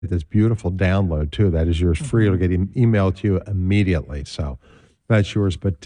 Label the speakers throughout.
Speaker 1: this beautiful download too. That is yours free. It'll get emailed to you immediately. So that's yours. But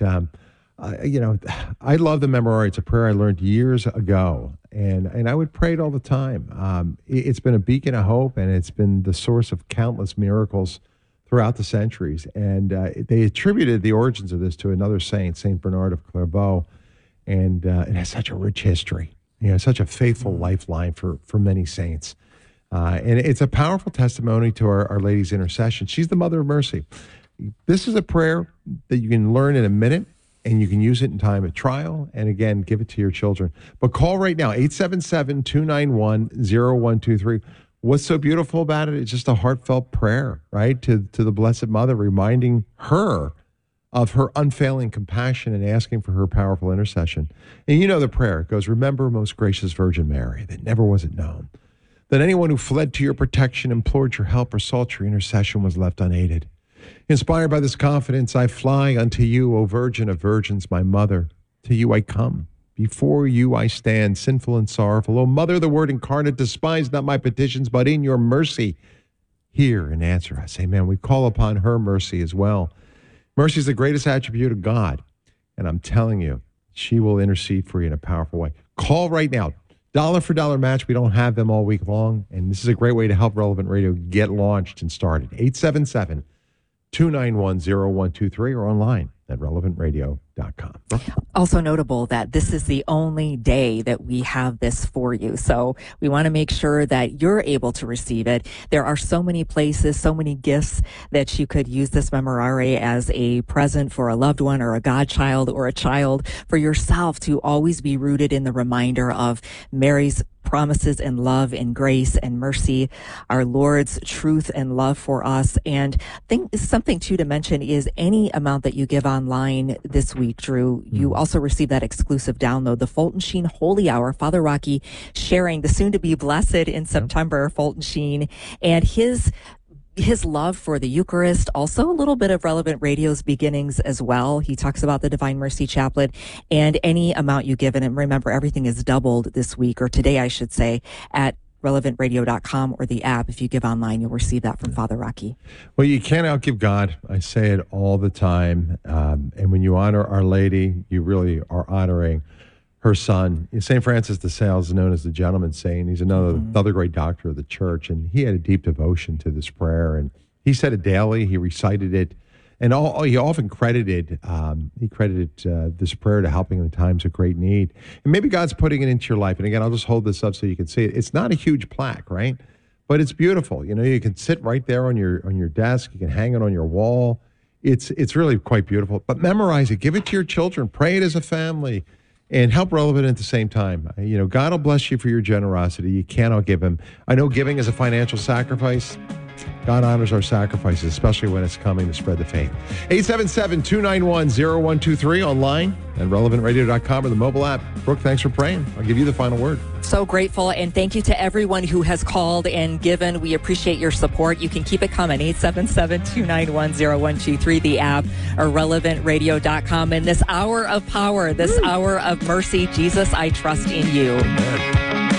Speaker 1: I love the Memorare. It's a prayer I learned years ago, and I would pray it all the time. It's been a beacon of hope, and it's been the source of countless miracles throughout the centuries. And they attributed the origins of this to another saint, Saint Bernard of Clairvaux, and it has such a rich history. Such a faithful lifeline for many saints. And it's a powerful testimony to Our Lady's intercession. She's the Mother of Mercy. This is a prayer that you can learn in a minute, and you can use it in time of trial. And again, give it to your children. But call right now, 877-291-0123. What's so beautiful about it? It's just a heartfelt prayer, right? To the Blessed Mother, reminding her of her unfailing compassion and asking for her powerful intercession. And you know the prayer. It goes, remember, most gracious Virgin Mary, that never was it known that anyone who fled to your protection, implored your help, or sought your intercession was left unaided. Inspired by this confidence, I fly unto you, O Virgin of Virgins, my Mother. To you I come. Before you I stand, sinful and sorrowful. O Mother, the Word incarnate, despise not my petitions, but in your mercy, hear and answer us. Amen. We call upon her mercy as well. Mercy is the greatest attribute of God. And I'm telling you, she will intercede for you in a powerful way. Call right now. Dollar for dollar match. We don't have them all week long. And this is a great way to help Relevant Radio get launched and started. 877-291-0123 or online at relevantradio.com.
Speaker 2: Also notable that this is the only day that we have this for you. So we want to make sure that you're able to receive it. There are so many places, so many gifts that you could use this Memorare as a present for a loved one or a godchild or a child, for yourself to always be rooted in the reminder of Mary's promises and love and grace and mercy, our Lord's truth and love for us. And something too to mention is any amount that you give online this week, Drew, you also receive that exclusive download, the Fulton Sheen Holy Hour, Father Rocky sharing the soon to be blessed in September, Fulton Sheen, and his love for the Eucharist, also a little bit of Relevant Radio's beginnings as well. He talks about the Divine Mercy Chaplet and any amount you give. And remember, everything is doubled this week, or today, I should say, at relevantradio.com or the app. If you give online, you'll receive that from Father Rocky.
Speaker 1: Well, you can't outgive God. I say it all the time. And when you honor Our Lady, you really are honoring her son. St. Francis de Sales is known as the gentleman saint. He's another great doctor of the church, and he had a deep devotion to this prayer, and he said it daily. He recited it, and he often credited this prayer to helping him in times of great need. And maybe God's putting it into your life. And again, I'll just hold this up so you can see it. It's not a huge plaque, right? But it's beautiful. You can sit right there on your desk. You can hang it on your wall. It's really quite beautiful. But memorize it. Give it to your children. Pray it as a family. And help Relevant at the same time. God will bless you for your generosity. You can't outgive him. I know giving is a financial sacrifice. God honors our sacrifices, especially when it's coming to spread the faith. 877-291-0123 online at relevantradio.com or the mobile app. Brooke, thanks for praying. I'll give you the final word.
Speaker 2: So grateful, and thank you to everyone who has called and given. We appreciate your support. You can keep it coming. 877-291-0123, the app, or relevantradio.com. In this hour of power, this hour of mercy, Jesus, I trust in you.
Speaker 1: Amen.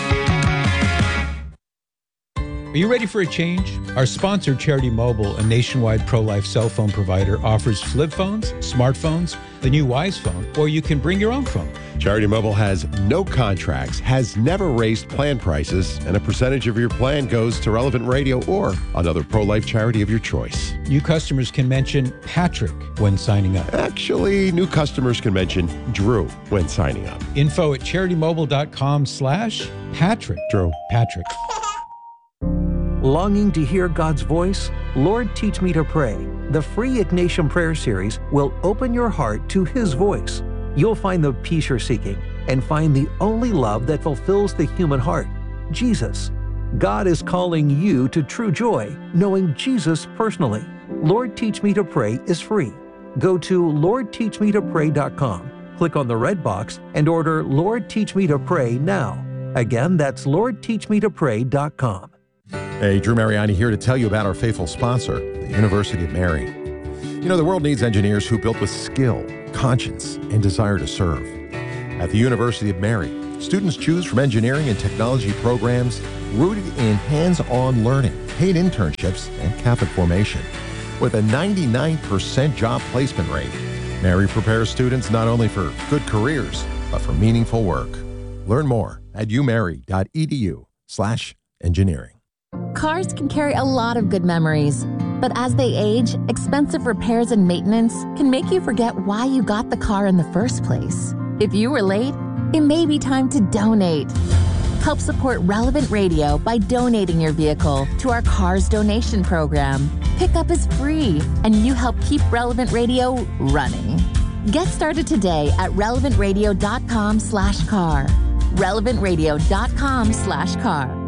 Speaker 3: Are you ready for a change? Our sponsor, Charity Mobile, a nationwide pro-life cell phone provider, offers flip phones, smartphones, the new Wise phone, or you can bring your own phone.
Speaker 4: Charity Mobile has no contracts, has never raised plan prices, and a percentage of your plan goes to Relevant Radio or another pro-life charity of your choice.
Speaker 3: New customers can mention Patrick when signing up.
Speaker 4: Actually, new customers can mention Drew when signing up.
Speaker 3: Info at CharityMobile.com/Patrick.
Speaker 4: Drew.
Speaker 3: Patrick.
Speaker 5: Longing to hear God's voice? Lord, Teach Me to Pray. The free Ignatian Prayer Series will open your heart to His voice. You'll find the peace you're seeking and find the only love that fulfills the human heart, Jesus. God is calling you to true joy, knowing Jesus personally. Lord, Teach Me to Pray is free. Go to LordTeachMeToPray.com, click on the red box, and order Lord, Teach Me to Pray now. Again, that's LordTeachMeToPray.com.
Speaker 4: Hey, Drew Mariani here to tell you about our faithful sponsor, the University of Mary. The world needs engineers who build with skill, conscience, and desire to serve. At the University of Mary, students choose from engineering and technology programs rooted in hands-on learning. paid internships, and Catholic formation. With a 99% job placement rate, Mary prepares students not only for good careers, but for meaningful work. Learn more at umary.edu/engineering.
Speaker 6: Cars can carry a lot of good memories, but as they age, expensive repairs and maintenance can make you forget why you got the car in the first place. If you were late, it may be time to donate. Help support Relevant Radio by donating your vehicle to our Cars donation program. Pickup is free, and you help keep Relevant Radio running. Get started today at relevantradio.com/car. relevantradio.com/car.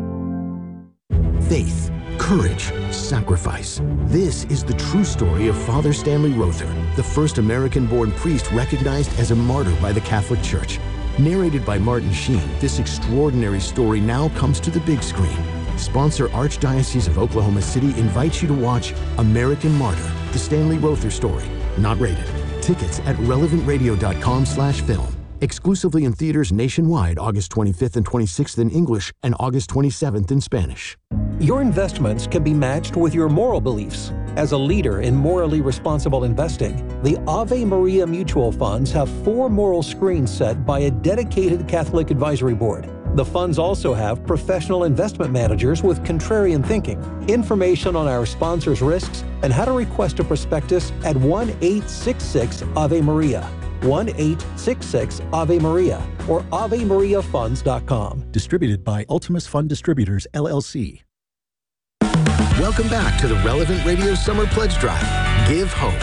Speaker 7: Faith, courage, sacrifice. This is the true story of Father Stanley Rother, the first American-born priest recognized as a martyr by the Catholic Church. Narrated by Martin Sheen, this extraordinary story now comes to the big screen. Sponsor Archdiocese of Oklahoma City invites you to watch American Martyr, the Stanley Rother story. Not rated. Tickets at relevantradio.com/film. Exclusively in theaters nationwide August 25th and 26th in English and August 27th in Spanish.
Speaker 5: Your investments can be matched with your moral beliefs. As a leader in morally responsible investing, the Ave Maria Mutual Funds have 4 moral screens set by a dedicated Catholic advisory board. The funds also have professional investment managers with contrarian thinking. Information on our sponsors' risks and how to request a prospectus at 1-866-AVE-MARIA. 1-866-AVE-MARIA or AveMariaFunds.com.
Speaker 8: Distributed by Ultimus Fund Distributors, LLC.
Speaker 7: Welcome back to the Relevant Radio Summer Pledge Drive. Give hope.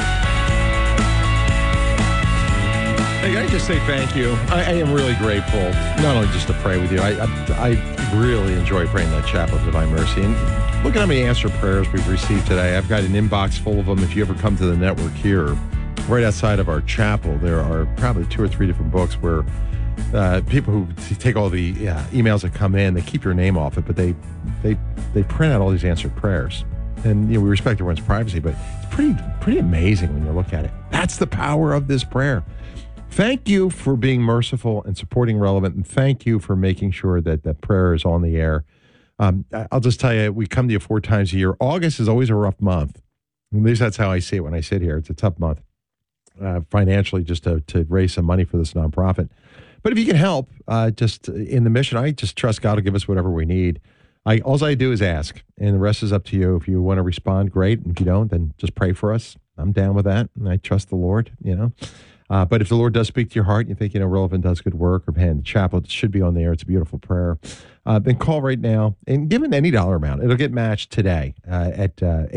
Speaker 1: Hey, can I just say thank you? I am really grateful, not only just to pray with you. I really enjoy praying that Chapel of Divine Mercy. And look at how many answered prayers we've received today. I've got an inbox full of them. If you ever come to the network here, right outside of our chapel, there are probably 2 or 3 different books where people who take all the emails that come in, they keep your name off it, but they print out all these answered prayers. And we respect everyone's privacy, but it's pretty amazing when you look at it. That's the power of this prayer. Thank you for being merciful and supporting Relevant, and thank you for making sure that that prayer is on the air. I'll just tell you, we come to you 4 times a year. August is always a rough month. At least that's how I see it when I sit here. It's a tough month financially just to raise some money for this nonprofit. But if you can help just in the mission, I just trust God will give us whatever we need. All I do is ask, and the rest is up to you. If you want to respond, great. And if you don't, then just pray for us. I'm down with that, and I trust the Lord, But if the Lord does speak to your heart, and you think, Relevant does good work, or man, the chapel should be on there. It's a beautiful prayer. Then call right now and give it any dollar amount. It'll get matched today at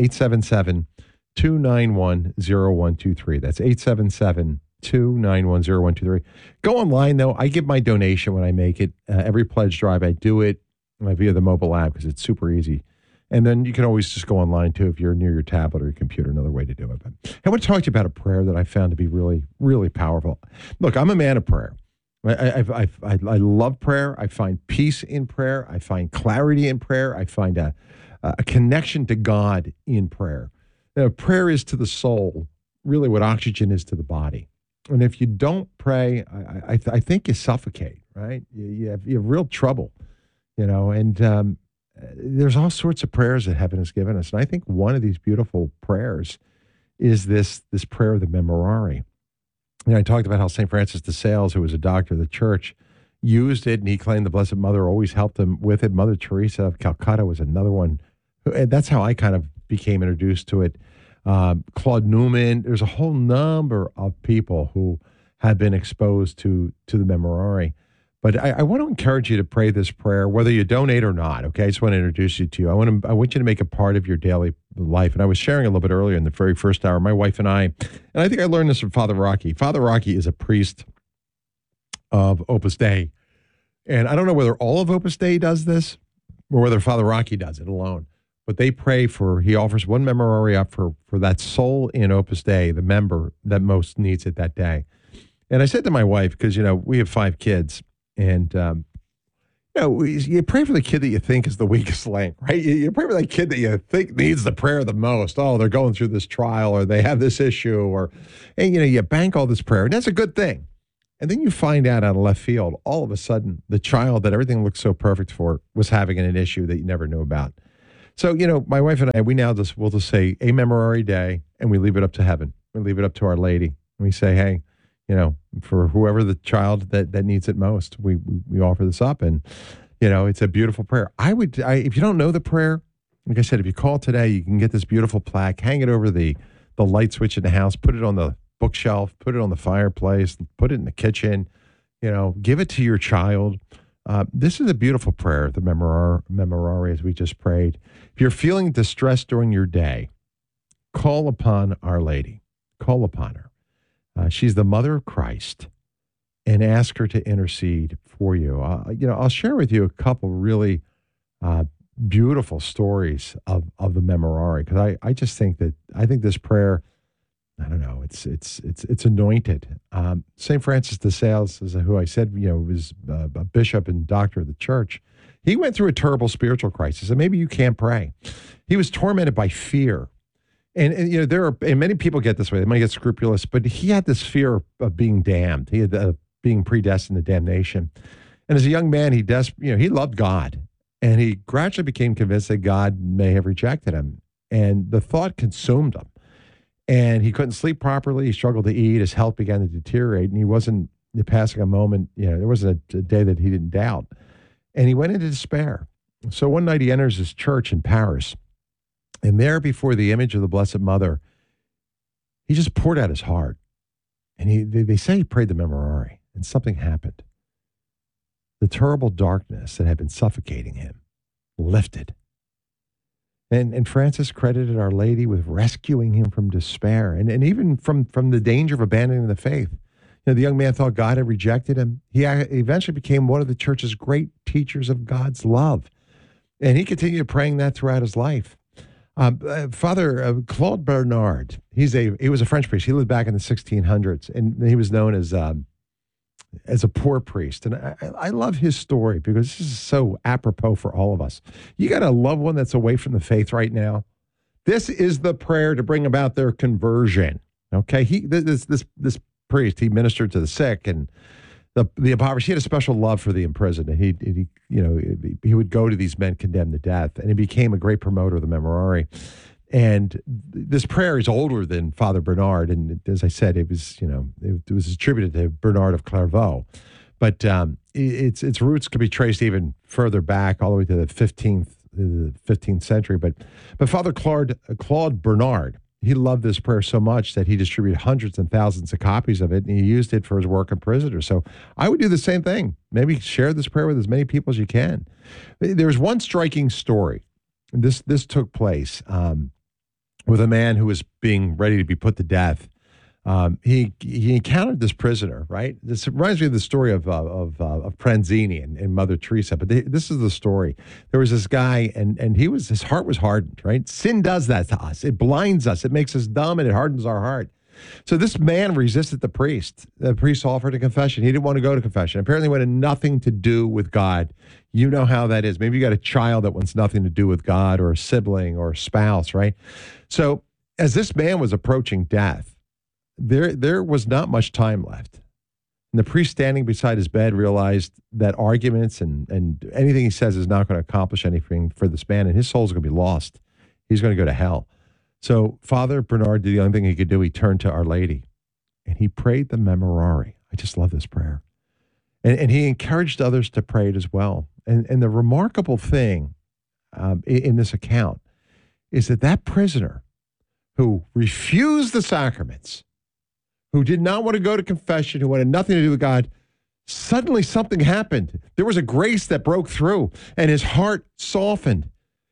Speaker 1: 877-291-0123. That's 877-291-0123. Go online, though. I give my donation when I make it. Every pledge drive, I do it via the mobile app because it's super easy. And then you can always just go online, too, if you're near your tablet or your computer, another way to do it. But I want to talk to you about a prayer that I found to be really, really powerful. Look, I'm a man of prayer. I love prayer. I find peace in prayer. I find clarity in prayer. I find a connection to God in prayer. Prayer is to the soul really what oxygen is to the body. And if you don't pray, I think you suffocate, right? You have real trouble, and there's all sorts of prayers that heaven has given us. And I think one of these beautiful prayers is this prayer of the Memorare. I talked about how St. Francis de Sales, who was a doctor of the church, used it, and he claimed the Blessed Mother always helped him with it. Mother Teresa of Calcutta was another one. And that's how I kind of became introduced to it. Claude Newman, there's a whole number of people who have been exposed to the Memorare. But I want to encourage you to pray this prayer, whether you donate or not, okay? I just want to introduce you to you. I want you to make it part of your daily life. And I was sharing a little bit earlier in the very first hour, my wife and I think I learned this from Father Rocky. Father Rocky is a priest of Opus Dei. And I don't know whether all of Opus Dei does this or whether Father Rocky does it alone. But they pray he offers one Memorare up for that soul in Opus Dei, the member that most needs it that day. And I said to my wife, because, we have 5 kids, and, you pray for the kid that you think is the weakest link, right? You pray for that kid that you think needs the prayer the most. Oh, they're going through this trial, or they have this issue, and you bank all this prayer, and that's a good thing. And then you find out out of left field, all of a sudden, the child that everything looked so perfect for was having an issue that you never knew about. So, my wife and I, we'll just say a memorare day, and we leave it up to heaven. We leave it up to Our Lady. And we say, hey, for whoever the child that needs it most, we offer this up. And, it's a beautiful prayer. If you don't know the prayer, like I said, if you call today, you can get this beautiful plaque, hang it over the light switch in the house, put it on the bookshelf, put it on the fireplace, put it in the kitchen, give it to your child. This is a beautiful prayer, the memorare, as we just prayed. If you're feeling distressed during your day, call upon Our Lady. Call upon her. She's the Mother of Christ, and ask her to intercede for you. I'll share with you a couple really beautiful stories of the memorare, because I just think this prayer, I don't know, it's anointed. St. Francis de Sales is who I said, was a bishop and doctor of the church. He went through a terrible spiritual crisis, and maybe you can't pray. He was tormented by fear. And many people get this way. They might get scrupulous, but he had this fear of being damned. He had being predestined to damnation. And as a young man, he loved God, and he gradually became convinced that God may have rejected him. And the thought consumed him. And he couldn't sleep properly. He struggled to eat. His health began to deteriorate, and he wasn't passing a moment. There wasn't a day that he didn't doubt. And he went into despair. So one night he enters his church in Paris, and there before the image of the Blessed Mother, he just poured out his heart. And they say he prayed the memorare, and something happened. The terrible darkness that had been suffocating him lifted. And Francis credited Our Lady with rescuing him from despair and even from the danger of abandoning the faith. The young man thought God had rejected him. He eventually became one of the church's great teachers of God's love. And he continued praying that throughout his life. Father Claude Bernard, he was a French priest. He lived back in the 1600s, and he was known as a poor priest. And I love his story because this is so apropos for all of us. You got a loved one that's away from the faith right now. This is the prayer to bring about their conversion. Okay. This priest, he ministered to the sick and the impoverished. He had a special love for the imprisoned. And he would go to these men condemned to death, and he became a great promoter of the memorare. And this prayer is older than Father Bernard, and as I said, it was attributed to Bernard of Clairvaux, but its roots could be traced even further back, all the way to the 15th century. But Father Claude Bernard, he loved this prayer so much that he distributed hundreds and thousands of copies of it, and he used it for his work in prisoners. So I would do the same thing. Maybe share this prayer with as many people as you can. There's one striking story. This took place with a man who was being ready to be put to death. He encountered this prisoner, right? This reminds me of the story of Pranzini and Mother Teresa, but this is the story. There was this guy, and his heart was hardened, right? Sin does that to us. It blinds us. It makes us dumb, and it hardens our heart. So this man resisted the priest. The priest offered a confession. He didn't want to go to confession. Apparently, it had nothing to do with God. You know how that is. Maybe you got a child that wants nothing to do with God, or a sibling, or a spouse, right? So as this man was approaching death, there was not much time left. And the priest standing beside his bed realized that arguments and anything he says is not going to accomplish anything for this man, and his soul's going to be lost. He's going to go to hell. So Father Bernard did the only thing he could do. He turned to Our Lady, and he prayed the memorare. I just love this prayer. And he encouraged others to pray it as well. And the remarkable thing in this account is that prisoner who refused the sacraments, who did not want to go to confession, who wanted nothing to do with God, suddenly something happened. There was a grace that broke through, and his heart softened.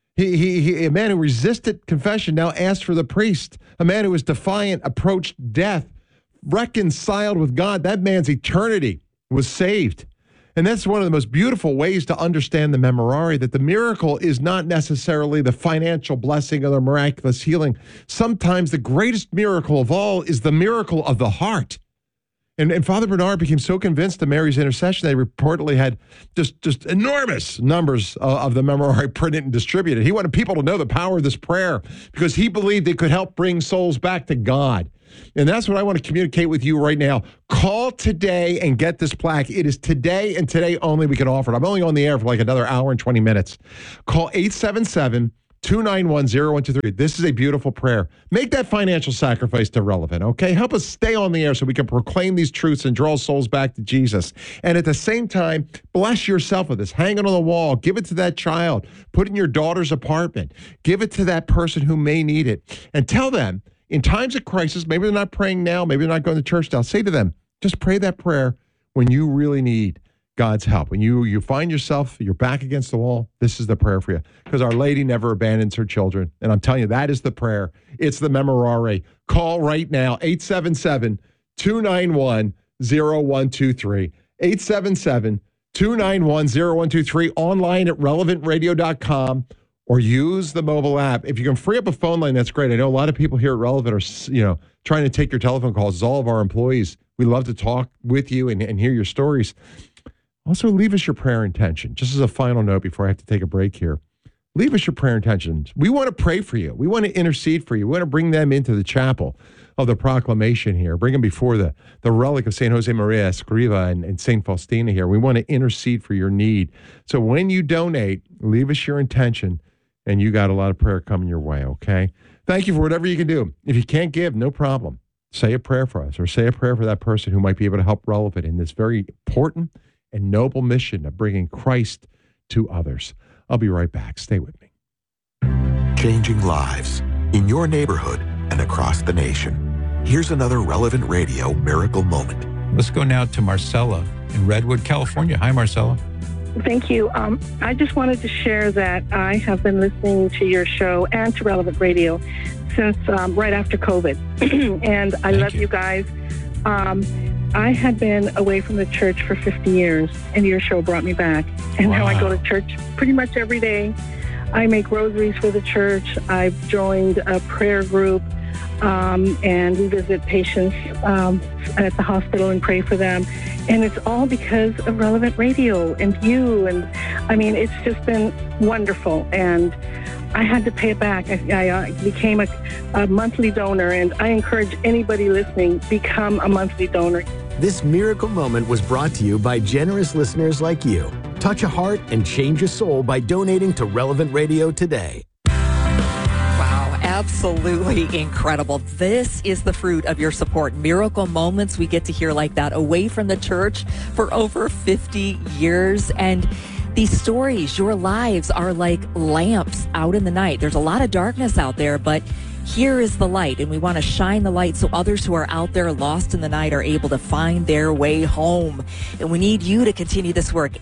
Speaker 1: A man who resisted confession now asked for the priest. A man who was defiant approached death, reconciled with God. That man's eternity was saved. And that's one of the most beautiful ways to understand the memorare, that the miracle is not necessarily the financial blessing or the miraculous healing. Sometimes the greatest miracle of all is the miracle of the heart. And Father Bernard became so convinced of Mary's intercession, they reportedly had just enormous numbers of the memorare printed and distributed. He wanted people to know the power of this prayer because he believed it could help bring souls back to God. And that's what I want to communicate with you right now. Call today and get this plaque. It is today and today only we can offer it. I'm only on the air for like another hour and 20 minutes. Call 877 291-0123. This is a beautiful prayer. Make that financial sacrifice to Relevant, okay? Help us stay on the air so we can proclaim these truths and draw souls back to Jesus. And at the same time, bless yourself with this. Hang it on the wall. Give it to that child. Put it in your daughter's apartment. Give it to that person who may need it. And tell them, in times of crisis, maybe they're not praying now, maybe they're not going to church now, say to them, just pray that prayer when you really need God's help. When you find yourself, you're back against the wall, this is the prayer for you. Because Our Lady never abandons her children. And I'm telling you, that is the prayer. It's the Memorare. Call right now, 877-291-0123. 877-291-0123. Online at relevantradio.com. Or use the mobile app. If you can free up a phone line, that's great. I know a lot of people here at Relevant are, trying to take your telephone calls. It's all of our employees. We love to talk with you and hear your stories. Also, leave us your prayer intention. Just as a final note before I have to take a break here, leave us your prayer intentions. We want to pray for you. We want to intercede for you. We want to bring them into the chapel of the proclamation here. Bring them before the relic of St. Jose Maria Escriva and St. Faustina here. We want to intercede for your need. So when you donate, leave us your intention, and you got a lot of prayer coming your way, okay? Thank you for whatever you can do. If you can't give, no problem. Say a prayer for us or say a prayer for that person who might be able to help Relevant in this very important and noble mission of bringing Christ to others. I'll be right back. Stay with me.
Speaker 9: Changing lives in your neighborhood and across the nation. Here's another Relevant Radio miracle moment.
Speaker 3: Let's go now to Marcella in Redwood, California. Hi, Marcella.
Speaker 10: Thank you. I just wanted to share that I have been listening to your show and to Relevant Radio since right after COVID. And I love you guys. I had been away from the church for 50 years, and your show brought me back. And now I go to church pretty much every day. I make rosaries for the church. I've joined a prayer group, and we visit patients at the hospital and pray for them. And it's all because of Relevant Radio and you. And I mean, it's just been wonderful. And I had to pay it back. I became a monthly donor, and I encourage anybody listening, become a monthly donor.
Speaker 7: This miracle moment was brought to you by generous listeners like you. Touch a heart and change a soul by donating to Relevant Radio today.
Speaker 2: Wow, absolutely incredible. This is the fruit of your support. Miracle moments we get to hear like that away from the church for over 50 years. And these stories, your lives are like lamps out in the night. There's a lot of darkness out there, but here is the light, and we want to shine the light so others who are out there lost in the night are able to find their way home. And we need you to continue this work.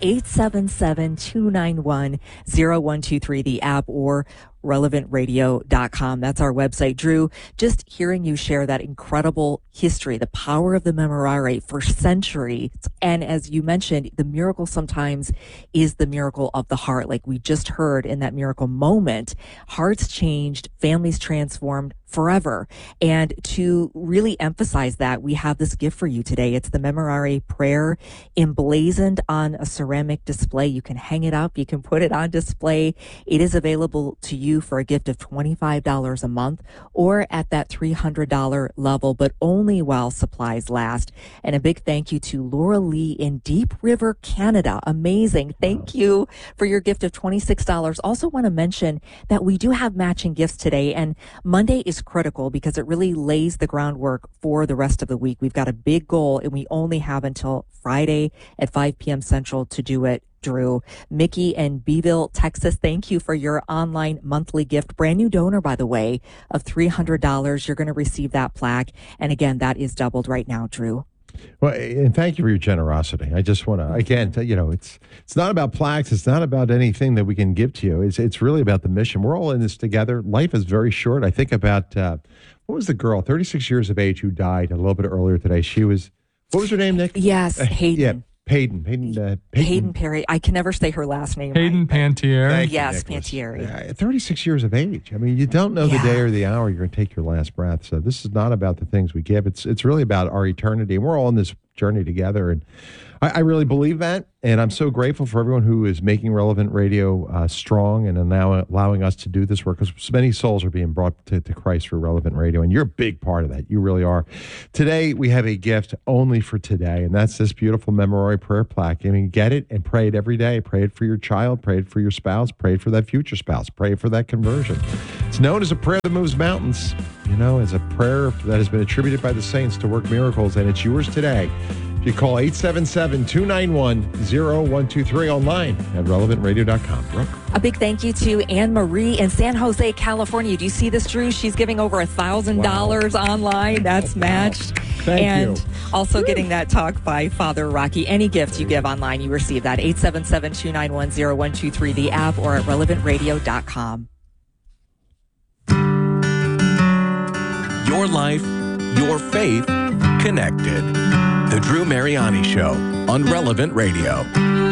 Speaker 2: 877-291-0123, the app, or relevantradio.com. That's our website. Drew, just hearing you share that incredible history, the power of the Memorare for centuries. And as you mentioned, the miracle sometimes is the miracle of the heart. Like we just heard in that miracle moment, hearts changed, families transformed forever. And to really emphasize that, we have this gift for you today. It's the Memorare prayer emblazoned on a ceramic display. You can hang it up. You can put it on display. It is available to you for a gift of $25 a month or at that $300 level, but only while supplies last. And a big thank you to Laura Lee in Deep River, Canada. Amazing. Thank you for your gift of $26. Also want to mention that we do have matching gifts today, and Monday is critical because it really lays the groundwork for the rest of the week. We've got a big goal, and we only have until Friday at 5 p.m. Central to do it. Drew, Mickey in Beeville, Texas, thank you for your online monthly gift. Brand new donor, by the way, of $300. You're going to receive that plaque. And again, that is doubled right now, Drew.
Speaker 1: Well, and thank you for your generosity. I just want to, again, it's not about plaques. It's not about anything that we can give to you. It's really about the mission. We're all in this together. Life is very short. I think about, what was the girl, 36 years of age, who died a little bit earlier today? She was, what was her name, Nick?
Speaker 2: Yes, Hayden.
Speaker 1: Yeah. Hayden
Speaker 2: Perry. I can never say her last name.
Speaker 11: Hayden Pantier.
Speaker 2: Yes, Pantieri.
Speaker 1: 36 years of age. I mean, you don't know the day or the hour you're going to take your last breath. So this is not about the things we give. It's really about our eternity. And we're all in this journey together. And I really believe that. And I'm so grateful for everyone who is making Relevant Radio strong and now allowing us to do this work, because so many souls are being brought to Christ through Relevant Radio. And you're a big part of that. You really are. Today, we have a gift only for today, and that's this beautiful Memorare prayer plaque. I mean, get it and pray it every day. Pray it for your child. Pray it for your spouse. Pray it for that future spouse. Pray for that conversion. It's known as a prayer that moves mountains, as a prayer that has been attributed by the saints to work miracles, and it's yours today. You call 877-291-0123 online at relevantradio.com. Brooke?
Speaker 2: A big thank you to Anne Marie in San Jose, California. Do you see this, Drew? She's giving over $1,000 online. That's matched.
Speaker 1: Thank you.
Speaker 2: Also getting that talk by Father Rocky. Any gift you give online, you receive that. 877-291-0123, the app, or at relevantradio.com.
Speaker 11: Your life, your faith, connected. The Drew Mariani Show on Relevant Radio.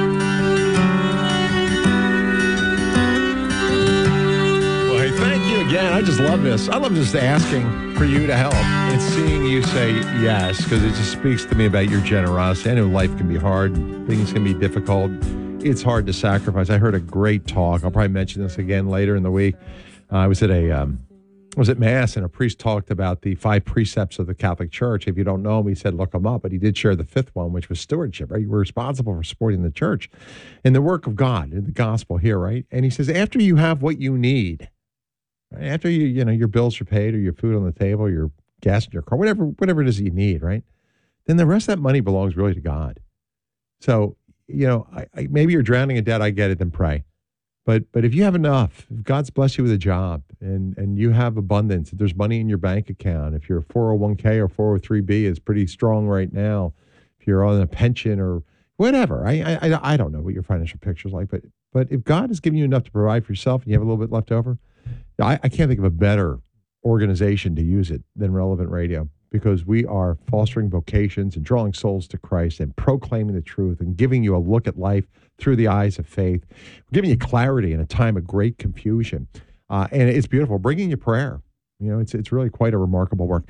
Speaker 1: Well, hey, thank you again. I just love this. I love just asking for you to help and seeing you say yes, because it just speaks to me about your generosity. I know life can be hard. Things can be difficult. It's hard to sacrifice. I heard a great talk. I'll probably mention this again later in the week. I was at Mass, and a priest talked about the 5 precepts of the Catholic Church. If you don't know him, he said, look them up. But he did share the 5th one, which was stewardship, right? We're responsible for supporting the church and the work of God in the gospel here, right? And he says, after you have what you need, right? After your bills are paid, or your food on the table, your gas in your car, whatever it is that you need, right? Then the rest of that money belongs really to God. So, maybe you're drowning in debt. I get it. Then pray. But if you have enough, if God's blessed you with a job and you have abundance, if there's money in your bank account, if your 401k or 403b is pretty strong right now, if you're on a pension or whatever, I don't know what your financial picture is like, but if God has given you enough to provide for yourself and you have a little bit left over, I can't think of a better organization to use it than Relevant Radio, because we are fostering vocations and drawing souls to Christ and proclaiming the truth and giving you a look at life through the eyes of faith. We're giving you clarity in a time of great confusion. And it's beautiful. Bringing you prayer. It's really quite a remarkable work.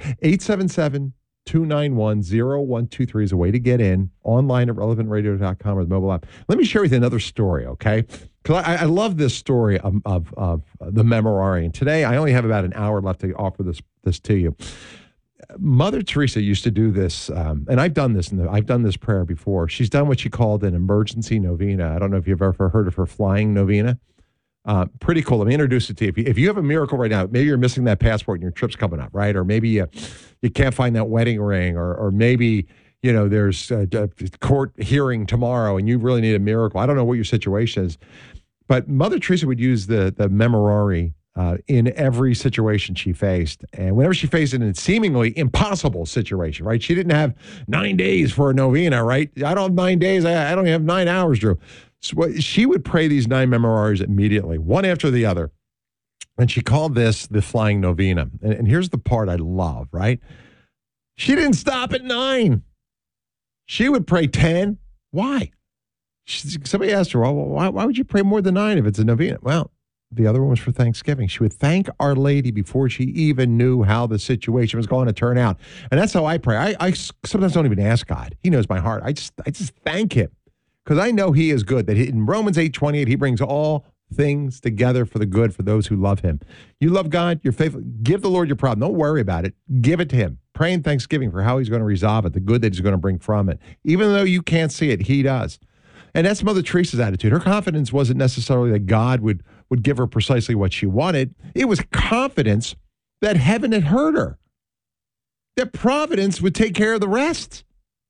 Speaker 1: 877-291-0123 is a way to get in, online at relevantradio.com or the mobile app. Let me share with you another story, okay? Because I love this story of the Memorare. And today, I only have about an hour left to offer this to you. Mother Teresa used to do this, and I've done this prayer before. She's done what she called an emergency novena. I don't know if you've ever heard of her flying novena. Pretty cool. Let me introduce it to you. If you have a miracle right now, maybe you're missing that passport and your trip's coming up, right? Or maybe you can't find that wedding ring, or maybe there's a court hearing tomorrow and you really need a miracle. I don't know what your situation is, but Mother Teresa would use the Memorare in every situation she faced. And whenever she faced a seemingly impossible situation, right? She didn't have 9 days for a novena, right? I don't have 9 days. I don't have 9 hours, Drew. So she would pray these 9 Memorares immediately, one after the other. And she called this the flying novena. And here's the part I love, right? She didn't stop at 9. She would pray 10. Why? Somebody asked her, well, why would you pray more than 9 if it's a novena? Well, the other one was for Thanksgiving. She would thank Our Lady before she even knew how the situation was going to turn out. And that's how I pray. I sometimes don't even ask God. He knows my heart. I just thank him, because I know he is good. That in Romans 8:28, he brings all things together for the good for those who love him. You love God, you're faithful. Give the Lord your problem. Don't worry about it. Give it to him. Pray in thanksgiving for how he's going to resolve it, the good that he's going to bring from it. Even though you can't see it, he does. And that's Mother Teresa's attitude. Her confidence wasn't necessarily that God would give her precisely what she wanted. It was confidence that heaven had heard her, that providence would take care of the rest.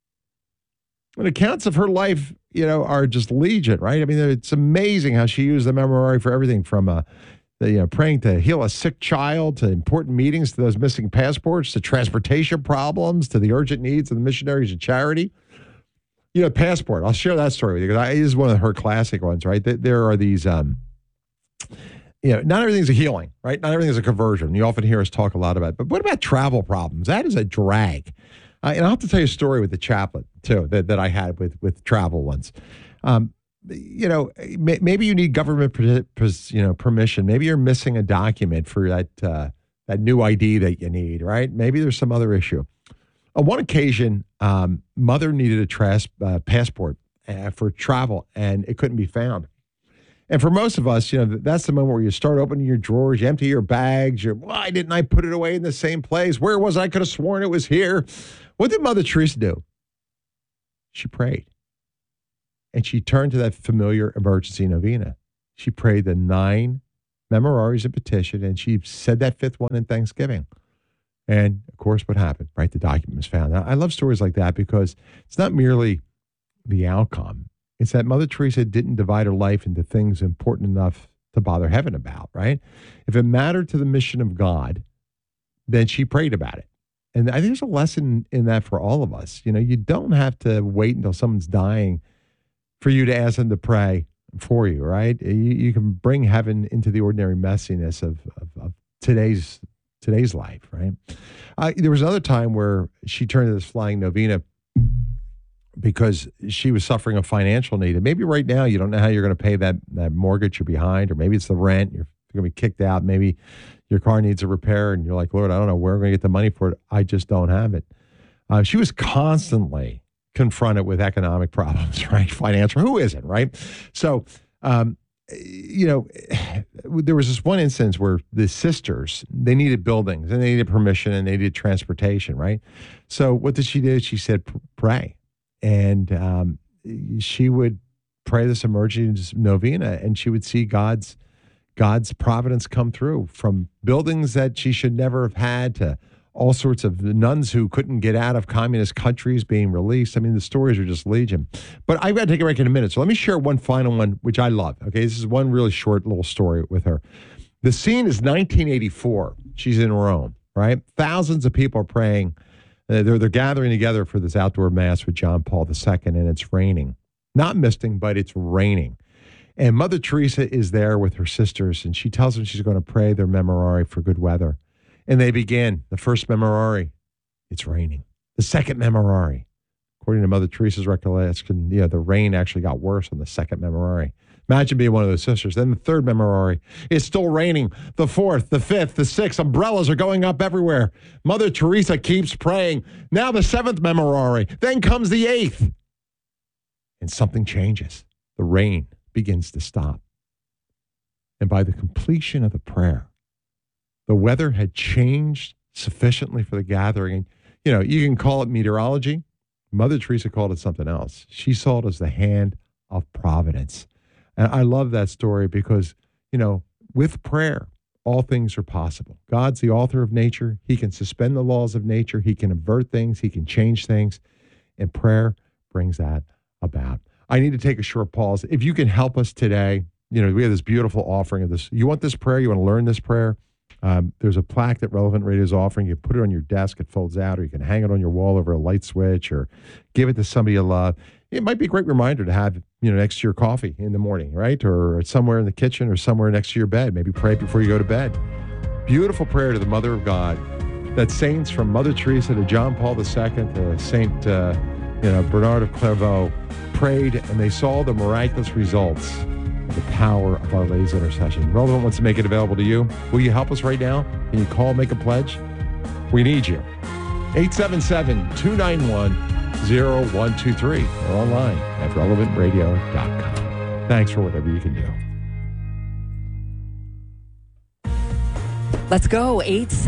Speaker 1: And accounts of her life, are just legion, right? I mean, it's amazing how she used the Memorare for everything from praying to heal a sick child, to important meetings, to those missing passports, to transportation problems, to the urgent needs of the missionaries of charity. Passport. I'll share that story with you, because it is one of her classic ones, right? There are these, not everything's a healing, right? Not everything is a conversion. You often hear us talk a lot about it. But what about travel problems? That is a drag. And I'll have to tell you a story with the chaplain, too, that I had with travel once. Maybe you need government permission. Maybe you're missing a document for that new ID that you need, right? Maybe there's some other issue. On one occasion, mother needed a passport for travel, and it couldn't be found. And for most of us, that's the moment where you start opening your drawers, you empty your bags, why didn't I put it away in the same place? Where was I? I could have sworn it was here. What did Mother Teresa do? She prayed. And she turned to that familiar emergency novena. She prayed the 9 Memoraries of petition, and she said that 5th one in Thanksgiving. And, of course, what happened, right? The document was found. Now, I love stories like that because it's not merely the outcome. It's that Mother Teresa didn't divide her life into things important enough to bother heaven about, right? If it mattered to the mission of God, then she prayed about it. And I think there's a lesson in that for all of us. You don't have to wait until someone's dying for you to ask them to pray for you, right? You can bring heaven into the ordinary messiness of today's life, right? There was another time where she turned to this flying novena because she was suffering a financial need. And maybe right now you don't know how you're going to pay that mortgage you're behind, or maybe it's the rent, you're going to be kicked out. Maybe your car needs a repair and you're like, Lord, I don't know where I'm going to get the money for it. I just don't have it. She was constantly confronted with economic problems, right? Financial, who isn't, right? So, there was this one instance where the sisters, they needed buildings and they needed permission and they needed transportation, right? So what did she do? She said, pray. And she would pray this emergency novena, and she would see God's providence come through, from buildings that she should never have had to all sorts of nuns who couldn't get out of communist countries being released. I mean, the stories are just legion. But I've got to take a break in a minute. So let me share one final one, which I love. Okay, this is one really short little story with her. The scene is 1984. She's in Rome, right? Thousands of people are praying. They're gathering together for this outdoor mass with John Paul II, and it's raining. Not misting, but it's raining. And Mother Teresa is there with her sisters, and she tells them she's going to pray their memorare for good weather. And they begin. The first memorare, it's raining. The second memorare, according to Mother Teresa's recollection, the rain actually got worse on the second memorare. Imagine being one of those sisters. Then the third memorare, it's still raining. The fourth, the fifth, the sixth, umbrellas are going up everywhere. Mother Teresa keeps praying. Now the seventh memorare. Then comes the eighth. And something changes. The rain begins to stop. And by the completion of the prayer, the weather had changed sufficiently for the gathering. You can call it meteorology. Mother Teresa called it something else. She saw it as the hand of providence. And I love that story because, with prayer, all things are possible. God's the author of nature. He can suspend the laws of nature. He can avert things. He can change things. And prayer brings that about. I need to take a short pause. If you can help us today, we have this beautiful offering of this. You want this prayer? You want to learn this prayer? There's a plaque that Relevant Radio is offering. You put it on your desk, it folds out, or you can hang it on your wall over a light switch, or give it to somebody you love. It might be a great reminder to have, next to your coffee in the morning, right? Or somewhere in the kitchen or somewhere next to your bed. Maybe pray before you go to bed. Beautiful prayer to the Mother of God that saints from Mother Teresa to John Paul II to Saint Bernard of Clairvaux prayed, and they saw the miraculous results of the power of Our Lady's intercession. Relevant wants to make it available to you. Will you help us right now? Can you call, make a pledge? We need you. 877-291-0123 or online at relevantradio.com. Thanks for whatever you can do.
Speaker 2: Let's go.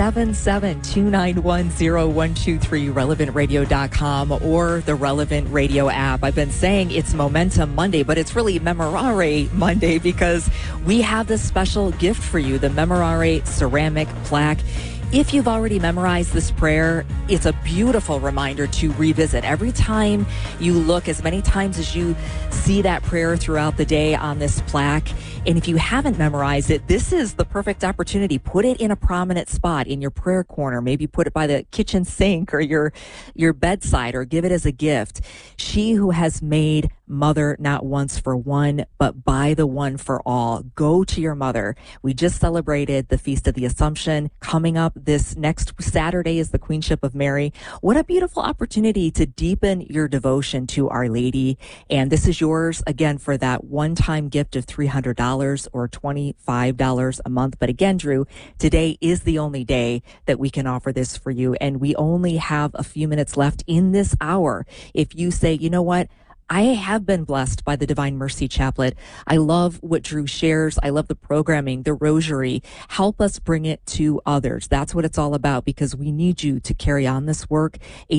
Speaker 2: 877-291-0123, relevantradio.com or the Relevant Radio app. I've been saying it's Momentum Monday, but it's really Memorare Monday because we have this special gift for you, the Memorare ceramic plaque. If you've already memorized this prayer, it's a beautiful reminder to revisit. Every time you look, as many times as you see that prayer throughout the day on this plaque, and if you haven't memorized it, this is the perfect opportunity. Put it in a prominent spot in your prayer corner. Maybe put it by the kitchen sink or your bedside, or give it as a gift. She who has made Mother Not Once for One, but Buy the One for All. Go to your mother. We just celebrated the Feast of the Assumption. Coming up this next Saturday is the Queenship of Mary. What a beautiful opportunity to deepen your devotion to Our Lady. And this is yours, again, for that one-time gift of $300 or $25 a month. But again, Drew, today is the only day that we can offer this for you. And we only have a few minutes left in this hour. If you say, you know what? I have been blessed by the Divine Mercy Chaplet. I love what Drew shares. I love the programming, the rosary. Help us bring it to others. That's what it's all about, because we need you to carry on this work.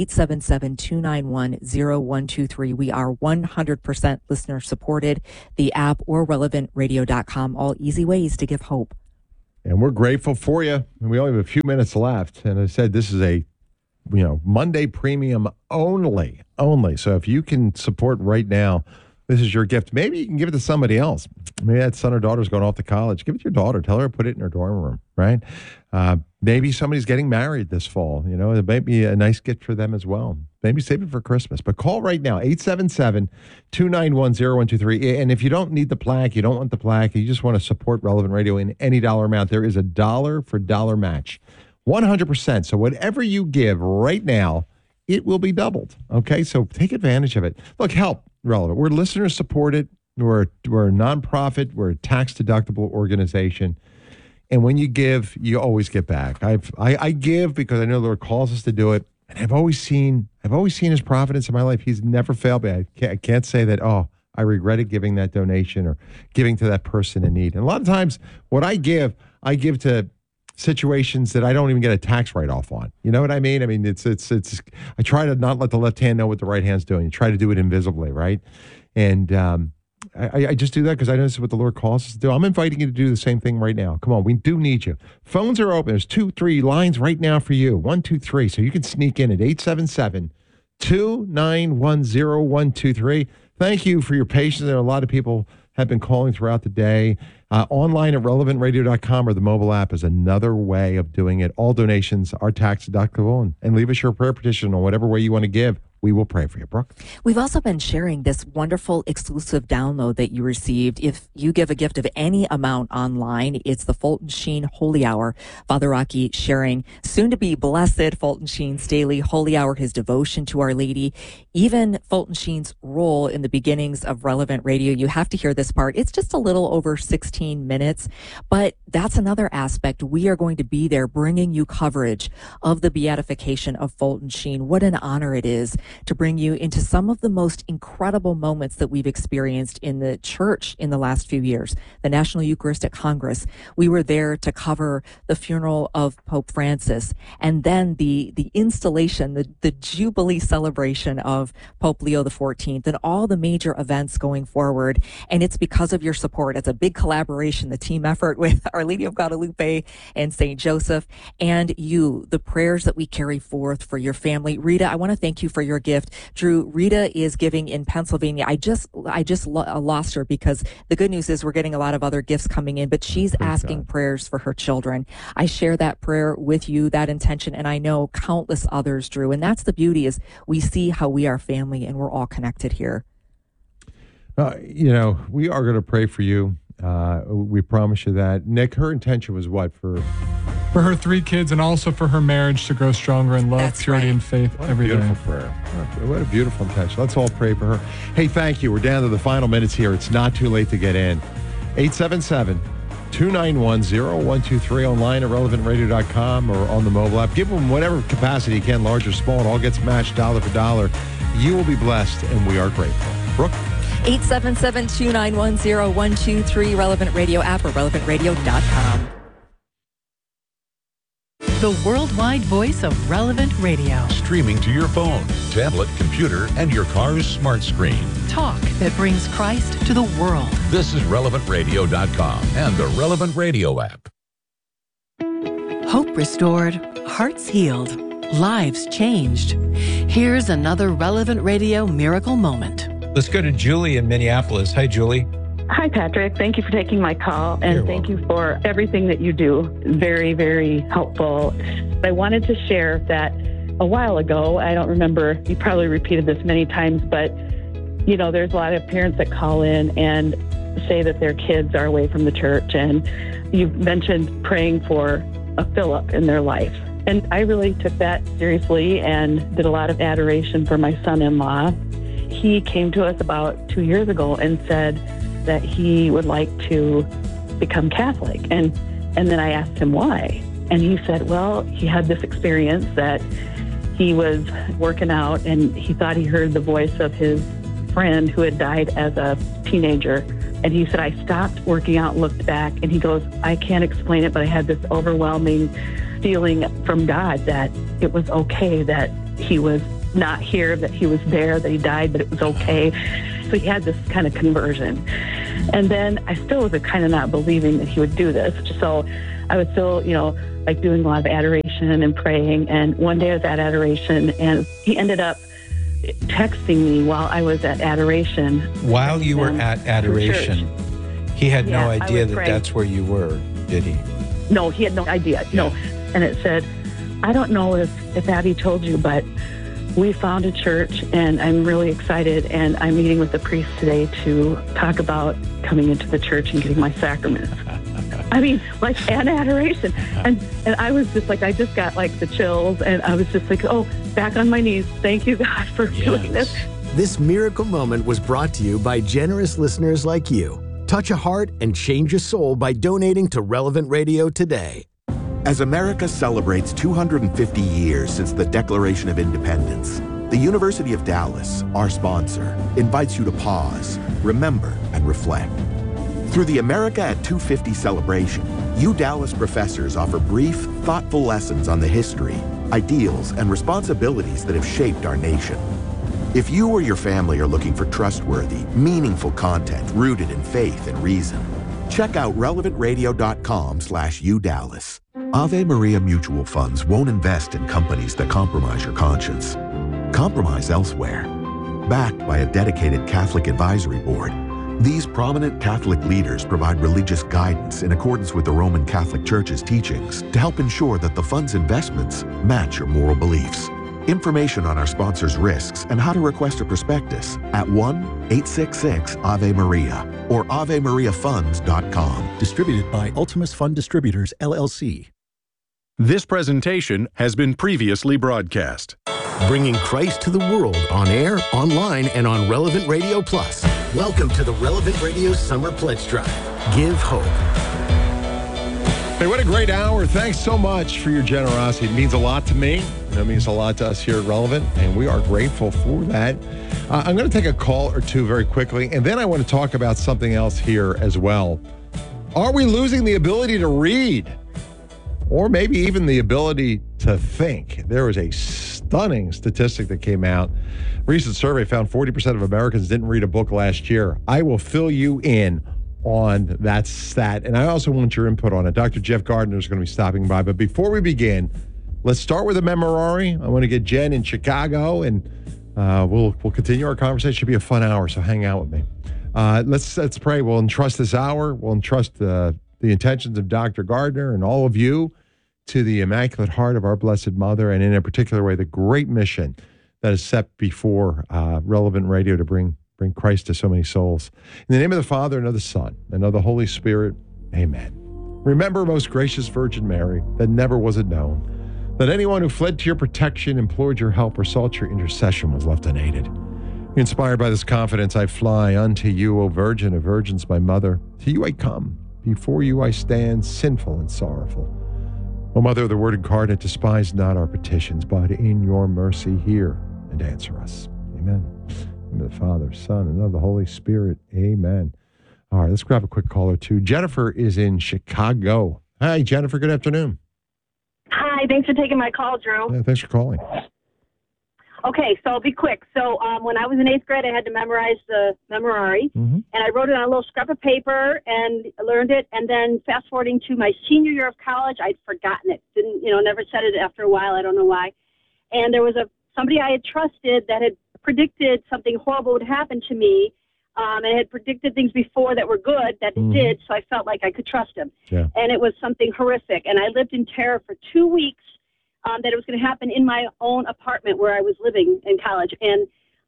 Speaker 2: 877-291-0123. We are 100% listener supported. The app or relevantradio.com. All easy ways to give hope.
Speaker 1: And we're grateful for you. And we only have a few minutes left. And I said, this is a Monday premium only. So if you can support right now, this is your gift. Maybe you can give it to somebody else. Maybe that son or daughter's going off to college. Give it to your daughter. Tell her to put it in her dorm room, right? Maybe somebody's getting married this fall. It might be a nice gift for them as well. Maybe save it for Christmas. But call right now, 877-291-0123. And if you don't need the plaque, you don't want the plaque, you just want to support Relevant Radio in any dollar amount, there is a dollar for dollar match. 100%. So whatever you give right now, it will be doubled. Okay, so take advantage of it. Look, help Relevant. We're listener supported. We're a nonprofit. We're a tax deductible organization. And when you give, you always get back. I give because I know the Lord calls us to do it. And I've always seen His providence in my life. He's never failed me. I can't say that, I regretted giving that donation or giving to that person in need. And a lot of times what I give to situations that I don't even get a tax write-off on. You know what I mean? I mean, it's. I try to not let the left hand know what the right hand's doing. You try to do it invisibly, right? And I just do that because I know this is what the Lord calls us to do. I'm inviting you to do the same thing right now. Come on, we do need you. Phones are open. There's 2-3 lines right now for you. 1, 2, 3. So you can sneak in at 877-291-0123. Thank you for your patience. There are a lot of people have been calling throughout the day. Online at relevantradio.com or the mobile app is another way of doing it. All donations are tax deductible, and leave us your prayer petition on whatever way you want to give. We will pray for you, Brooke.
Speaker 2: We've also been sharing this wonderful exclusive download that you received. If you give a gift of any amount online, it's the Fulton Sheen Holy Hour. Father Rocky sharing soon to be blessed Fulton Sheen's daily Holy Hour, his devotion to Our Lady, even Fulton Sheen's role in the beginnings of Relevant Radio. You have to hear this part. It's just a little over 16 minutes, but that's another aspect. We are going to be there bringing you coverage of the beatification of Fulton Sheen. What an honor it is to bring you into some of the most incredible moments that we've experienced in the church in the last few years. The National Eucharistic Congress, we were there to cover the funeral of Pope Francis, and then the installation, the Jubilee celebration of Pope Leo XIV, and all the major events going forward. And it's because of your support. It's a big collaboration, the team effort with Our Lady of Guadalupe and St. Joseph, and you, the prayers that we carry forth for your family. Rita, I want to thank you for your gift. Drew, Rita is giving in Pennsylvania. I just lost her, because the good news is we're getting a lot of other gifts coming in, but she's asking prayers for her children. I share that prayer with you, that intention, and I know countless others, Drew. And that's the beauty, is we see how we are family and we're all connected here.
Speaker 1: We are going to pray for you. We promise you that. Nick, her intention was what? For
Speaker 12: her 3 kids, and also for her marriage to grow stronger in love, purity, and faith every day.
Speaker 1: Beautiful prayer. What a beautiful intention. Let's all pray for her. Hey, thank you. We're down to the final minutes here. It's not too late to get in. 877-291-0123 online at relevantradio.com or on the mobile app. Give them whatever capacity you can, large or small. It all gets matched dollar for dollar. You will be blessed, and we are grateful. Brooke?
Speaker 2: 877-291-0123, Relevant Radio app or relevantradio.com.
Speaker 13: The worldwide voice of Relevant Radio.
Speaker 14: Streaming to your phone, tablet, computer, and your car's smart screen.
Speaker 13: Talk that brings Christ to the world.
Speaker 14: This is relevantradio.com and the Relevant Radio app.
Speaker 13: Hope restored, hearts healed, lives changed. Here's another Relevant Radio miracle moment.
Speaker 3: Let's go to Julie in Minneapolis. Hi, Julie.
Speaker 15: Hi, Patrick. Thank you for taking my call, and thank you for everything that you do. Very, very helpful. I wanted to share that a while ago, I don't remember, you probably repeated this many times, but there's a lot of parents that call in and say that their kids are away from the church. And you mentioned praying for a Philip in their life. And I really took that seriously and did a lot of adoration for my son-in-law. He came to us about 2 years ago and said that he would like to become Catholic. And then I asked him why. And he said, well, he had this experience that he was working out and he thought he heard the voice of his friend who had died as a teenager. And he said, I stopped working out, looked back, and he goes, I can't explain it, but I had this overwhelming feeling from God that it was okay that he was not here, that he was there, that he died, but it was okay. So he had this kind of conversion. And then I still was kind of not believing that he would do this. So I was still, like doing a lot of adoration and praying. And one day I was at adoration and he ended up texting me while I was at adoration.
Speaker 3: While you were at adoration, he had no idea that that's where you were, did he?
Speaker 15: No, he had no idea. Yeah. No. And it said, I don't know if Abby told you, but we found a church and I'm really excited. And I'm meeting with the priest today to talk about coming into the church and getting my sacraments. I mean, like an adoration. And I was just like, I just got like the chills and I was just like, oh, back on my knees. Thank you, God, for doing this.
Speaker 7: This miracle moment was brought to you by generous listeners like you. Touch a heart and change a soul by donating to Relevant Radio today.
Speaker 9: As America celebrates 250 years since the Declaration of Independence, the University of Dallas, our sponsor, invites you to pause, remember, and reflect. Through the America at 250 celebration, Dallas professors offer brief, thoughtful lessons on the history, ideals, and responsibilities that have shaped our nation. If you or your family are looking for trustworthy, meaningful content rooted in faith and reason, check out relevantradio.com/UDallas. Ave Maria Mutual Funds won't invest in companies that compromise your conscience. Compromise elsewhere. Backed by a dedicated Catholic advisory board, these prominent Catholic leaders provide religious guidance in accordance with the Roman Catholic Church's teachings to help ensure that the fund's investments match your moral beliefs. Information on our sponsors' risks and how to request a prospectus at 1-866-AVE-MARIA or AveMariaFunds.com.
Speaker 8: Distributed by Ultimus Fund Distributors, LLC.
Speaker 16: This presentation has been previously broadcast.
Speaker 7: Bringing Christ to the world on air, online, and on Relevant Radio Plus. Welcome to the Relevant Radio Summer Pledge Drive. Give hope.
Speaker 1: Hey, what a great hour. Thanks so much for your generosity. It means a lot to me. It means a lot to us here at Relevant, and we are grateful for that. I'm going to take a call or two very quickly, and then I want to talk about something else here as well. Are we losing the ability to read? Or maybe even the ability to think? There was a stunning statistic that came out. A recent survey found 40% of Americans didn't read a book last year. I will fill you in on that stat, and I also want your input on it. Dr. Jeff Gardner is going to be stopping by, but before we begin, let's start with a memorare. I want to get Jen in Chicago, and we'll continue our conversation. It should be a fun hour, so hang out with me. Let's pray. We'll entrust this hour. We'll entrust the intentions of Dr. Gardner and all of you to the Immaculate Heart of our Blessed Mother, and in a particular way, the great mission that is set before Relevant Radio to bring Christ to so many souls. In the name of the Father, and of the Son, and of the Holy Spirit, amen. Remember, most gracious Virgin Mary, that never was it known that anyone who fled to your protection, implored your help, or sought your intercession was left unaided. Inspired by this confidence, I fly unto you, O Virgin of Virgins, my Mother. To you I come. Before you I stand, sinful and sorrowful. O Mother of the Word incarnate, despise not our petitions, but in your mercy hear and answer us. Amen. In the name of the Father, Son, and of the Holy Spirit. Amen. All right, let's grab a quick call or two. Jennifer is in Chicago. Hi, Jennifer. Good afternoon.
Speaker 17: Hi. Thanks for taking my call, Drew.
Speaker 1: Yeah, thanks for calling.
Speaker 17: Okay, so I'll be quick. So when I was in 8th grade, I had to memorize the memorare, and I wrote it on a little scrap of paper and learned it. And then fast forwarding to my senior year of college, I'd forgotten it. Never said it after a while. I don't know why. And there was somebody I had trusted that had predicted something horrible would happen to me, and had predicted things before that were good that it did. So I felt like I could trust him. Yeah. And it was something horrific. And I lived in terror for 2 weeks. That it was going to happen in my own apartment where I was living in college. And